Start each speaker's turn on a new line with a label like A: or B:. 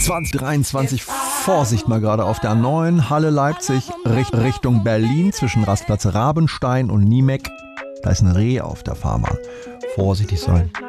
A: 2023, Vorsicht mal gerade auf der A9, Halle Leipzig, Richtung Berlin zwischen Rastplatz Rabenstein und Niemeck. Da ist ein Reh auf der Fahrbahn. Vorsichtig sein.